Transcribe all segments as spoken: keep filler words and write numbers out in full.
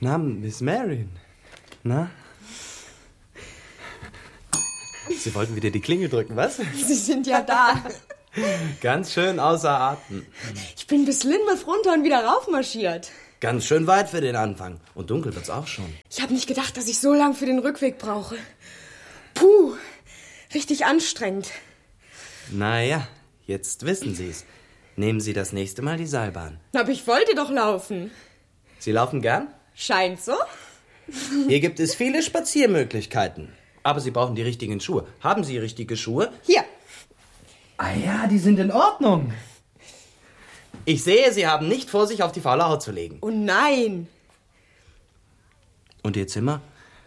Na, Miss Marion. Na? Sie wollten wieder die Klingel drücken, was? Sie sind ja da. Ganz schön außer Atem. Ich bin bis Lynmouth runter und wieder raufmarschiert. Ganz schön weit für den Anfang. Und dunkel wird's auch schon. Ich habe nicht gedacht, dass ich so lang für den Rückweg brauche. Puh, richtig anstrengend. Naja, jetzt wissen Sie's. Nehmen Sie das nächste Mal die Seilbahn. Aber ich wollte doch laufen. Sie laufen gern? Scheint so. Hier gibt es viele Spaziermöglichkeiten. Aber Sie brauchen die richtigen Schuhe. Haben Sie richtige Schuhe? Hier. Ah ja, die sind in Ordnung. Ich sehe, Sie haben nicht vor, sich auf die faule Haut zu legen. Oh nein. Und Ihr Zimmer?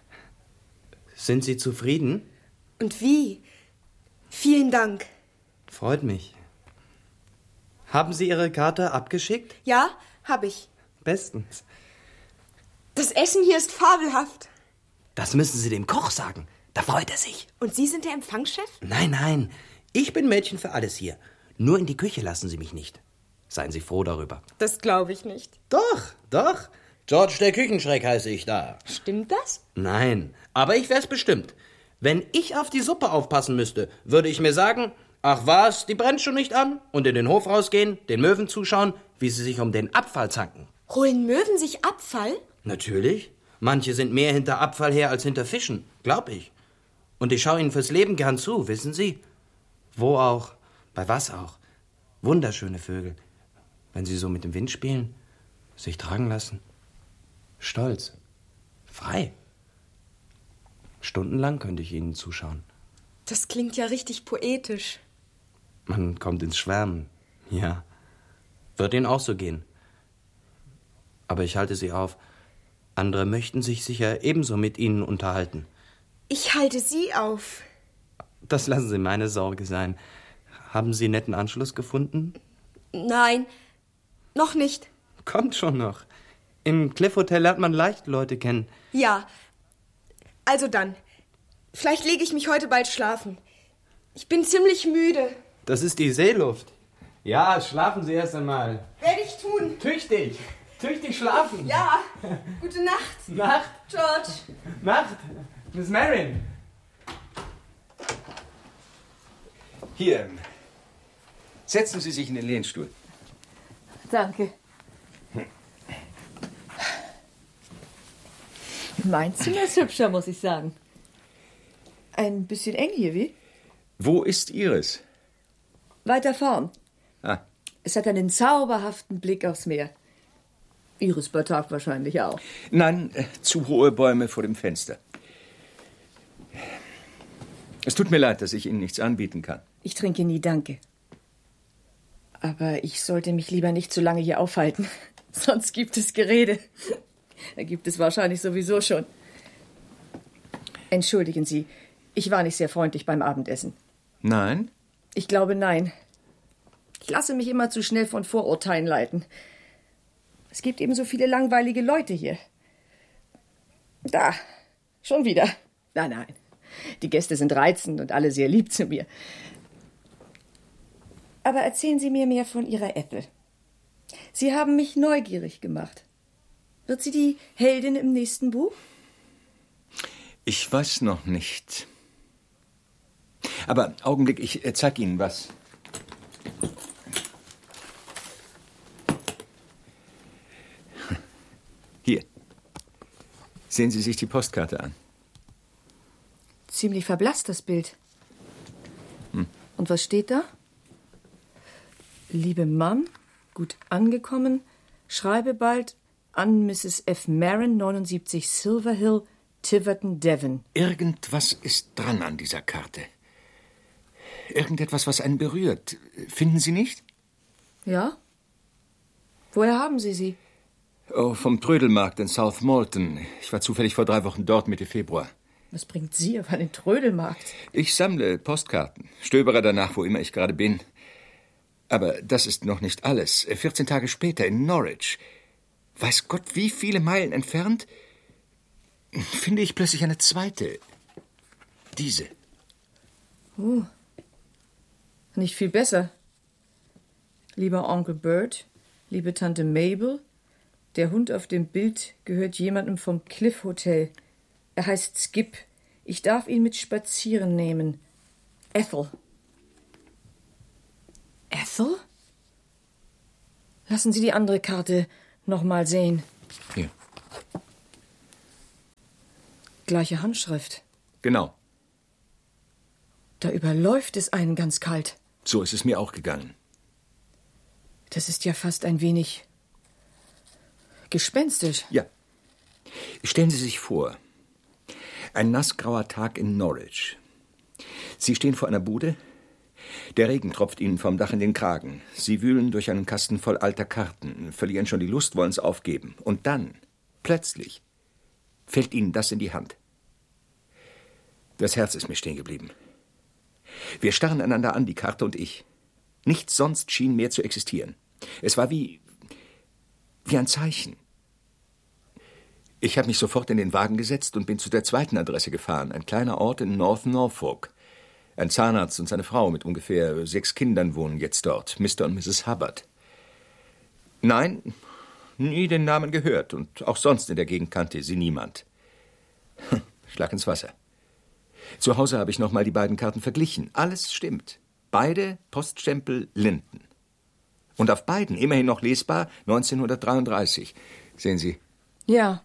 Sind Sie zufrieden? Und wie? Vielen Dank. Freut mich. Haben Sie Ihre Karte abgeschickt? Ja, habe ich. Bestens. Das Essen hier ist fabelhaft. Das müssen Sie dem Koch sagen. Da freut er sich. Und Sie sind der Empfangschef? Nein, nein. Ich bin Mädchen für alles hier. Nur in die Küche lassen Sie mich nicht. Seien Sie froh darüber. Das glaube ich nicht. Doch, doch. George der Küchenschreck heiße ich da. Stimmt das? Nein, aber ich wär's bestimmt. Wenn ich auf die Suppe aufpassen müsste, würde ich mir sagen, ach was, die brennt schon nicht an, und in den Hof rausgehen, den Möwen zuschauen, wie sie sich um den Abfall zanken. Holen Möwen sich Abfall? Natürlich. Manche sind mehr hinter Abfall her als hinter Fischen, glaub ich. Und ich schaue ihnen fürs Leben gern zu, wissen Sie? Wo auch, bei was auch. Wunderschöne Vögel. Wenn sie so mit dem Wind spielen, sich tragen lassen. Stolz. Frei. Stundenlang könnte ich ihnen zuschauen. Das klingt ja richtig poetisch. Man kommt ins Schwärmen, ja. Wird Ihnen auch so gehen. Aber ich halte Sie auf. Andere möchten sich sicher ebenso mit Ihnen unterhalten. Ich halte Sie auf. Das lassen Sie meine Sorge sein. Haben Sie netten Anschluss gefunden? Nein, noch nicht. Kommt schon noch. Im Cliff Hotel lernt man leicht Leute kennen. Ja, also dann. Vielleicht lege ich mich heute bald schlafen. Ich bin ziemlich müde. Das ist die Seeluft. Ja, schlafen Sie erst einmal. Werde ich tun. Tüchtig. Tüchtig schlafen. Ja, gute Nacht. Nacht. George. Nacht. Miss Marion. Hier. Setzen Sie sich in den Lehnstuhl. Danke. Mein Zimmer ist hübscher, muss ich sagen. Ein bisschen eng hier, wie? Wo ist Ihres? Weiter vorn. Ah. Es hat einen zauberhaften Blick aufs Meer. Ihres bei Tag wahrscheinlich auch. Nein, äh, zu hohe Bäume vor dem Fenster. Es tut mir leid, dass ich Ihnen nichts anbieten kann. Ich trinke nie, danke. Aber ich sollte mich lieber nicht zu lange hier aufhalten. Sonst gibt es Gerede. Da gibt es wahrscheinlich sowieso schon. Entschuldigen Sie, ich war nicht sehr freundlich beim Abendessen. Nein? Ich glaube, nein. Ich lasse mich immer zu schnell von Vorurteilen leiten. Es gibt eben so viele langweilige Leute hier. Da, schon wieder. Nein, nein. Die Gäste sind reizend und alle sehr lieb zu mir. Aber erzählen Sie mir mehr von Ihrer Ethel. Sie haben mich neugierig gemacht. Wird sie die Heldin im nächsten Buch? Ich weiß noch nicht. Aber Augenblick, ich äh, zeig Ihnen was. Hier. Sehen Sie sich die Postkarte an. Ziemlich verblasst, das Bild. Hm. Und was steht da? Liebe Mom, gut angekommen. Schreibe bald an Misses F. Marin, neunundsiebzig Silver Hill, Tiverton, Devon. Irgendwas ist dran an dieser Karte. Irgendetwas, was einen berührt. Finden Sie nicht? Ja? Woher haben Sie sie? Oh, vom Trödelmarkt in South Molton. Ich war zufällig vor drei Wochen dort, Mitte Februar. Was bringt Sie auf einen Trödelmarkt? Ich sammle Postkarten, stöbere danach, wo immer ich gerade bin. Aber das ist noch nicht alles. vierzehn Tage später in Norwich, weiß Gott wie viele Meilen entfernt, finde ich plötzlich eine zweite. Diese. Oh. Nicht viel besser. Lieber Onkel Bert, liebe Tante Mabel, Der Hund auf dem Bild gehört jemandem vom Cliff Hotel. Er heißt Skip. Ich darf ihn mit spazieren nehmen. Ethel. Ethel? Lassen Sie die andere Karte noch mal sehen. Hier. Gleiche Handschrift. Genau. Da überläuft es einen ganz kalt. So ist es mir auch gegangen. Das ist ja fast ein wenig gespenstisch. Ja. Stellen Sie sich vor, ein nassgrauer Tag in Norwich. Sie stehen vor einer Bude. Der Regen tropft Ihnen vom Dach in den Kragen. Sie wühlen durch einen Kasten voll alter Karten, verlieren schon die Lust, wollen's aufgeben. Und dann, plötzlich, fällt Ihnen das in die Hand. Das Herz ist mir stehen geblieben. Wir starren einander an, die Karte und ich. Nichts sonst schien mehr zu existieren. Es war wie, wie ein Zeichen. Ich habe mich sofort in den Wagen gesetzt und bin zu der zweiten Adresse gefahren, ein kleiner Ort in North Norfolk. Ein Zahnarzt und seine Frau mit ungefähr sechs Kindern wohnen jetzt dort, Mister und Misses Hubbard. Nein, nie den Namen gehört und auch sonst in der Gegend kannte sie niemand. Schlag ins Wasser. Zu Hause habe ich noch mal die beiden Karten verglichen. Alles stimmt. Beide Poststempel Linden. Und auf beiden immerhin noch lesbar neunzehnhundertdreiunddreißig. Sehen Sie? Ja.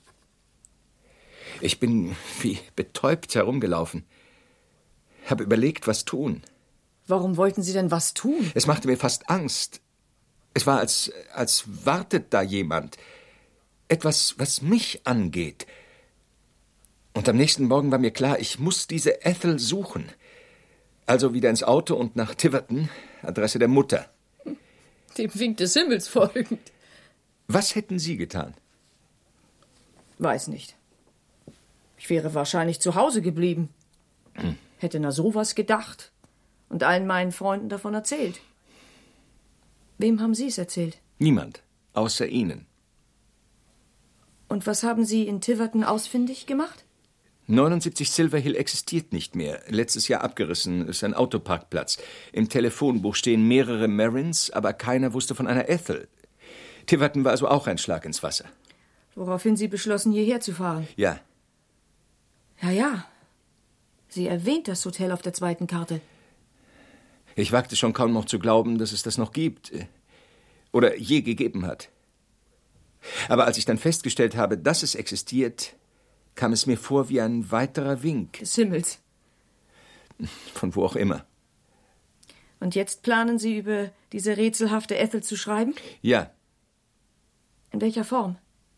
Ich bin wie betäubt herumgelaufen. Habe überlegt, was tun. Warum wollten Sie denn was tun? Es machte mir fast Angst. Es war, als, als wartet da jemand. Etwas, was mich angeht. Und am nächsten Morgen war mir klar, ich muss diese Ethel suchen. Also wieder ins Auto und nach Tiverton, Adresse der Mutter. Dem Wink des Himmels folgend. Was hätten Sie getan? Weiß nicht. Ich wäre wahrscheinlich zu Hause geblieben. Hm. Hätte na sowas gedacht und allen meinen Freunden davon erzählt. Wem haben Sie es erzählt? Niemand, außer Ihnen. Und was haben Sie in Tiverton ausfindig gemacht? neunundsiebzig Silver Hill existiert nicht mehr. Letztes Jahr abgerissen, ist ein Autoparkplatz. Im Telefonbuch stehen mehrere Marins, aber keiner wusste von einer Ethel. Tiverton war also auch ein Schlag ins Wasser. Woraufhin Sie beschlossen, hierher zu fahren? Ja. Ja, ja. Sie erwähnt das Hotel auf der zweiten Karte. Ich wagte schon kaum noch zu glauben, dass es das noch gibt. Oder je gegeben hat. Aber als ich dann festgestellt habe, dass es existiert, kam es mir vor wie ein weiterer Wink. Des Himmels. Von wo auch immer. Und jetzt planen Sie, über diese rätselhafte Ethel zu schreiben? Ja. In welcher Form?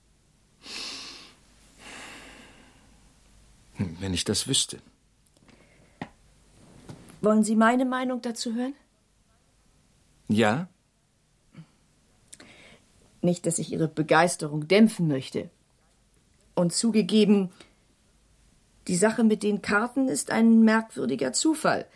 Wenn ich das wüsste. Wollen Sie meine Meinung dazu hören? Ja? Nicht, dass ich Ihre Begeisterung dämpfen möchte. Und zugegeben, die Sache mit den Karten ist ein merkwürdiger Zufall.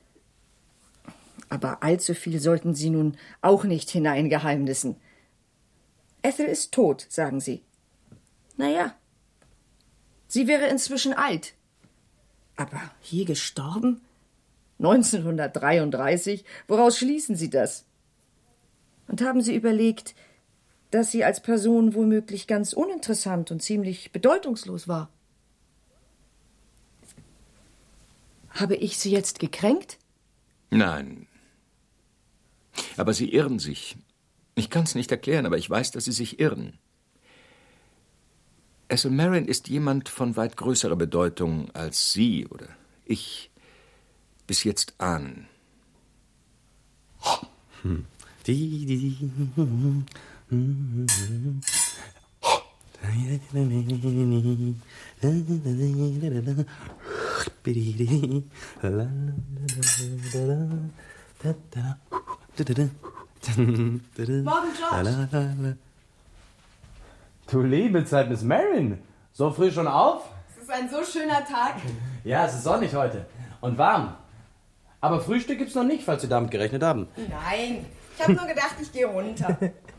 Aber allzu viel sollten Sie nun auch nicht hineingeheimnissen. Ethel ist tot, sagen Sie. Na ja, sie wäre inzwischen alt. Aber hier gestorben? neunzehnhundertdreiunddreißig? Woraus schließen Sie das? Und haben Sie überlegt, dass sie als Person womöglich ganz uninteressant und ziemlich bedeutungslos war? Habe ich Sie jetzt gekränkt? Nein. Aber Sie irren sich. Ich kann es nicht erklären, aber ich weiß, dass Sie sich irren. Ethel Merrin ist jemand von weit größerer Bedeutung, als Sie oder ich bis jetzt ahnen. Hm. Die, die, Morgen, George. Du liebe Zeit, Miss Merrin. So früh schon auf? Es ist ein so schöner Tag. Ja, es ist sonnig heute. Und warm. Aber Frühstück gibt's noch nicht, falls Sie damit gerechnet haben. Nein, ich habe nur gedacht, ich gehe runter.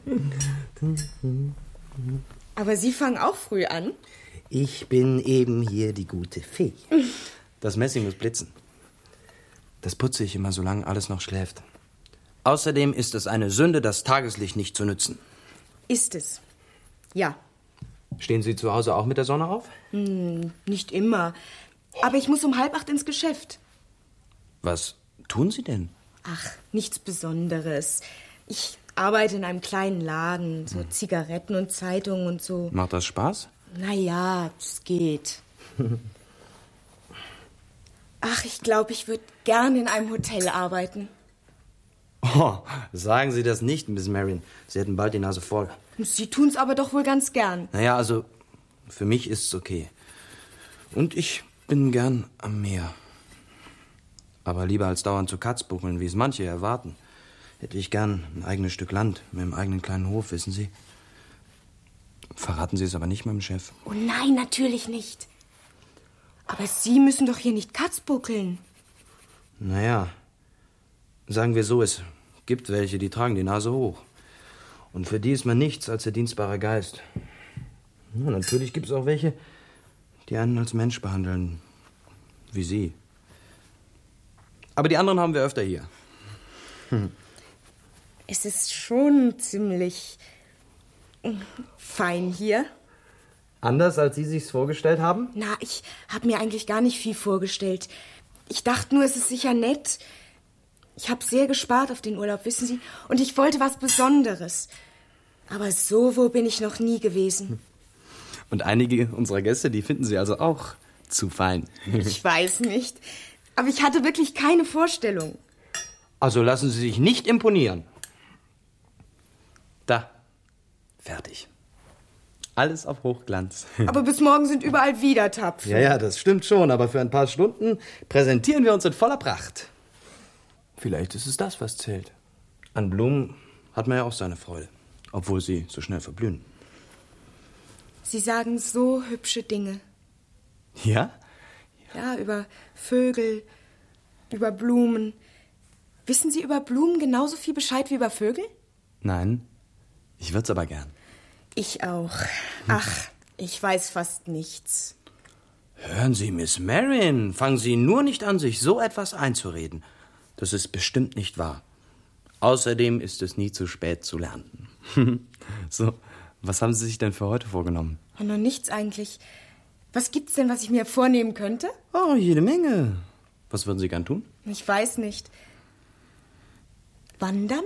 Aber Sie fangen auch früh an? Ich bin eben hier die gute Fee. Das Messing muss blitzen. Das putze ich immer, solange alles noch schläft. Außerdem ist es eine Sünde, das Tageslicht nicht zu nützen. Ist es. Ja. Stehen Sie zu Hause auch mit der Sonne auf? Hm, nicht immer. Aber ich muss um halb acht ins Geschäft. Was tun Sie denn? Ach, nichts Besonderes. Ich arbeite in einem kleinen Laden, so Zigaretten und Zeitungen und so. Macht das Spaß? Naja, es geht. Ach, ich glaube, ich würde gern in einem Hotel arbeiten. Oh, sagen Sie das nicht, Miss Marion. Sie hätten bald die Nase voll. Sie tun's aber doch wohl ganz gern. Naja, also, für mich ist es okay. Und ich bin gern am Meer. Aber lieber als dauernd zu Katzbuckeln, wie es manche erwarten, hätte ich gern ein eigenes Stück Land mit einem eigenen kleinen Hof, wissen Sie? Verraten Sie es aber nicht meinem Chef. Oh nein, natürlich nicht. Aber Sie müssen doch hier nicht Katzbuckeln. Naja, sagen wir so, es gibt welche, die tragen die Nase hoch. Und für die ist man nichts als der dienstbare Geist. Ja, natürlich gibt es auch welche, die einen als Mensch behandeln, wie Sie. Aber die anderen haben wir öfter hier. Hm. Es ist schon ziemlich fein hier. Anders, als Sie sich's vorgestellt haben? Na, ich habe mir eigentlich gar nicht viel vorgestellt. Ich dachte nur, es ist sicher nett. Ich habe sehr gespart auf den Urlaub, wissen Sie? Und ich wollte was Besonderes. Aber so wo bin ich noch nie gewesen. Und einige unserer Gäste, die finden Sie also auch zu fein. Ich weiß nicht. Aber ich hatte wirklich keine Vorstellung. Also lassen Sie sich nicht imponieren. Da. Fertig. Alles auf Hochglanz. Aber bis morgen sind überall wieder Tapfen. Ja, ja, das stimmt schon. Aber für ein paar Stunden präsentieren wir uns in voller Pracht. Vielleicht ist es das, was zählt. An Blumen hat man ja auch seine Freude. Obwohl sie so schnell verblühen. Sie sagen so hübsche Dinge. Ja? Ja, über Vögel, über Blumen. Wissen Sie über Blumen genauso viel Bescheid wie über Vögel? Nein, ich würd's aber gern. Ich auch. Ach, ich weiß fast nichts. Hören Sie, Miss Marion, fangen Sie nur nicht an, sich so etwas einzureden. Das ist bestimmt nicht wahr. Außerdem ist es nie zu spät zu lernen. So, was haben Sie sich denn für heute vorgenommen? Oh, noch nichts eigentlich. Was gibt's denn, was ich mir vornehmen könnte? Oh, jede Menge. Was würden Sie gern tun? Ich weiß nicht. Wandern?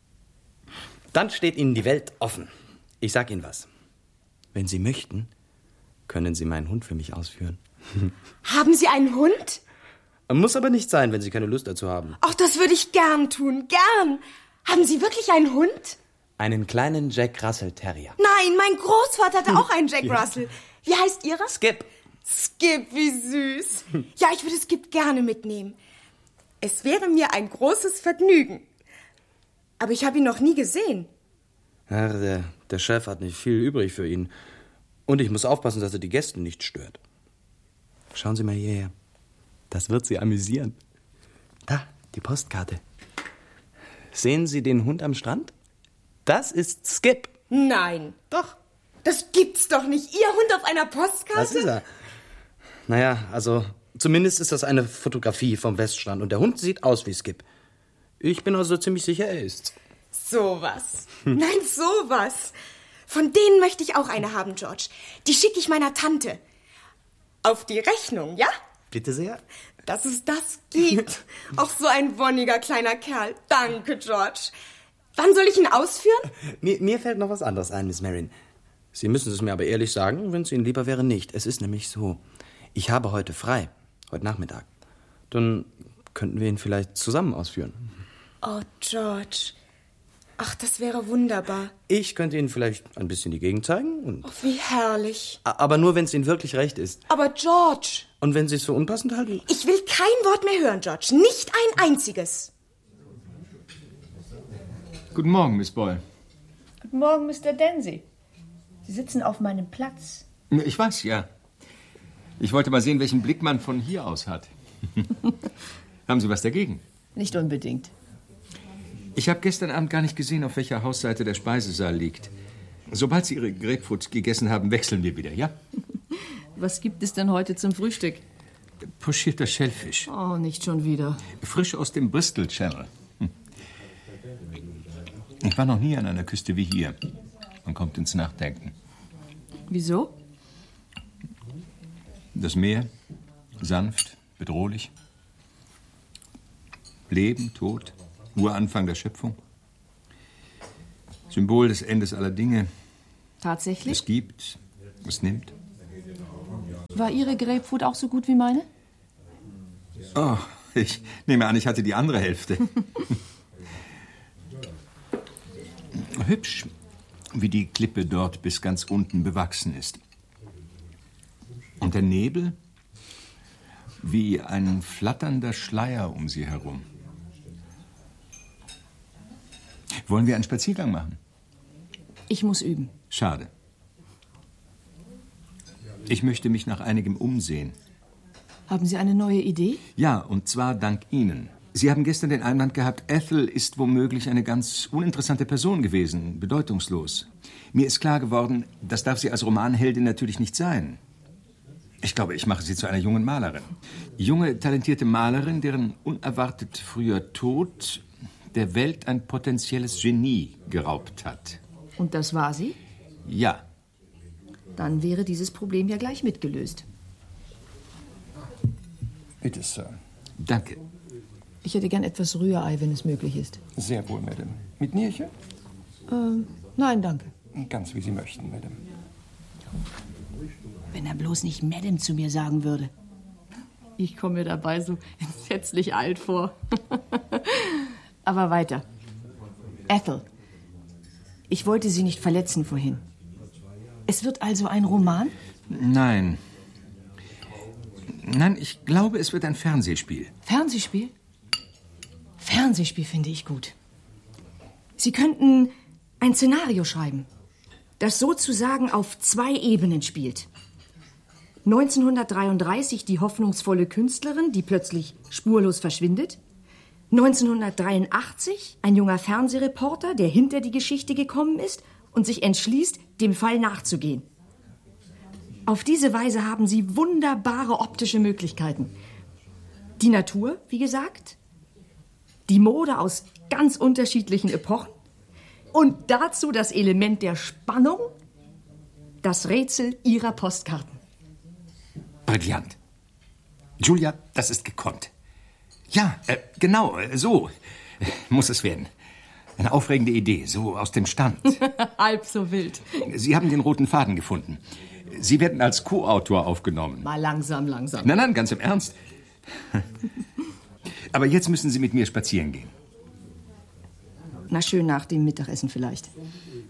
Dann steht Ihnen die Welt offen. Ich sag Ihnen was. Wenn Sie möchten, können Sie meinen Hund für mich ausführen. Haben Sie einen Hund? Muss aber nicht sein, wenn Sie keine Lust dazu haben. Ach, das würde ich gern tun, gern. Haben Sie wirklich einen Hund? Einen kleinen Jack Russell Terrier. Nein, mein Großvater hatte auch einen Jack Russell. Wie heißt Ihrer? Skip. Skip, wie süß. Ja, ich würde Skip gerne mitnehmen. Es wäre mir ein großes Vergnügen. Aber ich habe ihn noch nie gesehen. Ach, der, der Chef hat nicht viel übrig für ihn. Und ich muss aufpassen, dass er die Gäste nicht stört. Schauen Sie mal hierher. Das wird Sie amüsieren. Da, die Postkarte. Sehen Sie den Hund am Strand? Das ist Skip. Nein. Doch. Das gibt's doch nicht. Ihr Hund auf einer Postkarte? Das ist er. Naja, also zumindest ist das eine Fotografie vom Weststrand. Und der Hund sieht aus wie Skip. Ich bin also ziemlich sicher, er ist's. Sowas. Nein, sowas. Von denen möchte ich auch eine haben, George. Die schicke ich meiner Tante. Auf die Rechnung, ja? Bitte sehr. Dass es das gibt. Auch so ein wonniger kleiner Kerl. Danke, George. Wann soll ich ihn ausführen? Mir, mir fällt noch was anderes ein, Miss Marion. Sie müssen es mir aber ehrlich sagen, wenn es Ihnen lieber wäre, nicht. Es ist nämlich so, ich habe heute frei, heute Nachmittag. Dann könnten wir ihn vielleicht zusammen ausführen. Oh, George. Ach, das wäre wunderbar. Ich könnte Ihnen vielleicht ein bisschen die Gegend zeigen. Und Oh, wie herrlich. aber nur, wenn es Ihnen wirklich recht ist. Aber, George, Und wenn Sie es für unpassend halten? ich will kein Wort mehr hören, George. Nicht ein einziges. Guten Morgen, Miss Boyle. Guten Morgen, Mister Dancy. Sie sitzen auf meinem Platz. Ich weiß, ja. Ich wollte mal sehen, welchen Blick man von hier aus hat. Haben Sie was dagegen? Nicht unbedingt. Ich habe gestern Abend gar nicht gesehen, auf welcher Hausseite der Speisesaal liegt. Sobald Sie Ihre Grapefruits gegessen haben, wechseln wir wieder, ja? Was gibt es denn heute zum Frühstück? Pochierter Schellfisch. Oh, nicht schon wieder. Frisch aus dem Bristol Channel. Hm. Ich war noch nie an einer Küste wie hier. Man kommt ins Nachdenken. Wieso? Das Meer, sanft, bedrohlich. Leben, Tod, Uranfang der Schöpfung. Symbol des Endes aller Dinge. Tatsächlich? Es gibt, es nimmt. War Ihre Grapefruit auch so gut wie meine? Oh, ich nehme an, ich hatte die andere Hälfte. Hübsch, wie die Klippe dort bis ganz unten bewachsen ist. Und der Nebel, wie ein flatternder Schleier um sie herum. Wollen wir einen Spaziergang machen? Ich muss üben. Schade. Ich möchte mich nach einigem umsehen. Haben Sie eine neue Idee? Ja, und zwar dank Ihnen. Sie haben gestern den Einwand gehabt, Ethel ist womöglich eine ganz uninteressante Person gewesen, bedeutungslos. Mir ist klar geworden, das darf sie als Romanheldin natürlich nicht sein. Ich glaube, ich mache sie zu einer jungen Malerin. Junge, talentierte Malerin, deren unerwartet früher Tod der Welt ein potenzielles Genie geraubt hat. Und das war sie? Ja. Dann wäre dieses Problem ja gleich mitgelöst. Bitte, Sir. Danke. Ich hätte gern etwas Rührei, wenn es möglich ist. Sehr wohl, Madame. Mit Nierchen? Ähm, nein, danke. Ganz wie Sie möchten, Madame. Wenn er bloß nicht Madame zu mir sagen würde. Ich komme mir dabei so entsetzlich alt vor. Aber weiter. Ethel. Ich wollte Sie nicht verletzen vorhin. Es wird also ein Roman? Nein. Nein, ich glaube, es wird ein Fernsehspiel. Fernsehspiel? Fernsehspiel finde ich gut. Sie könnten ein Szenario schreiben, das sozusagen auf zwei Ebenen spielt. neunzehnhundertdreiunddreißig die hoffnungsvolle Künstlerin, die plötzlich spurlos verschwindet. neunzehnhundertdreiundachtzig ein junger Fernsehreporter, der hinter die Geschichte gekommen ist und sich entschließt, dem Fall nachzugehen. Auf diese Weise haben Sie wunderbare optische Möglichkeiten. Die Natur, wie gesagt, die Mode aus ganz unterschiedlichen Epochen und dazu das Element der Spannung, das Rätsel Ihrer Postkarten. Brillant. Julia, das ist gekonnt. Ja, äh, genau, äh, so äh, muss es werden. Eine aufregende Idee, so aus dem Stand. Halb so wild. Sie haben den roten Faden gefunden. Sie werden als Co-Autor aufgenommen. Mal langsam, langsam. Nein, nein, ganz im Ernst. Aber jetzt müssen Sie mit mir spazieren gehen. Na schön, nach dem Mittagessen vielleicht.